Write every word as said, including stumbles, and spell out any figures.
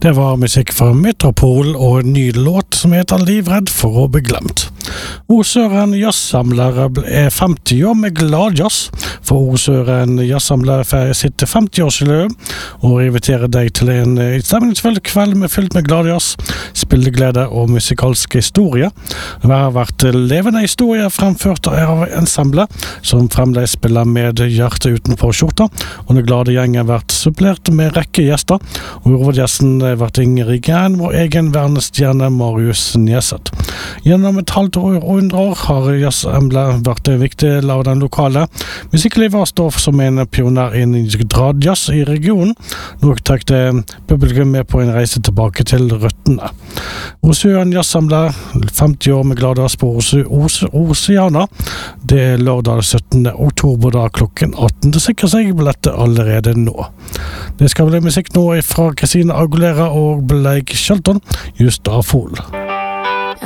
Det var musikk fra Metropol og en ny låt som heter Livredd for å bli glemt. Osøren Jazzsamler er femti år med gladjazz, for Osøren Jazzsamler feirer sitt femti-årsjubileum og inviterer deg til en stemningsfull kveld med fylt med gladjazz, spilleglede og musikalsk historie. Det har vært levende historie fremført av ensemblet, som fremdeles spiller med hjertet utenfor skjorta, og den glade gjengen har vært supplert med rekke gjester, og hovedgjesten har vært Ingrid Gren, vår egen verdensstjerne Marius Neset. Gjennom et halvt år og hundre år har jazzemblet vært en viktig del av den lokale musikklivet og står som en pioner innen gradjazz i regionen. Nå tar det publikum med på en reise tilbake til røttene. Osøren Jazzsamler, femti år med gladjazz på Oceana. Det er lørdag syttende oktober da klokken atten. Det sikrer seg billettet allerede nå. Det skal bli musikk nå fra Christina Aguilera og Blake Shelton, just av Fool.